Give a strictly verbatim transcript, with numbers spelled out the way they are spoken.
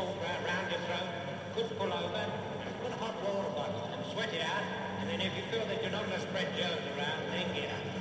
salt ra- round your throat, could pull over, put a hot water bottle and sweat it out, and then if you feel that you're not going to spread germs around, then get up.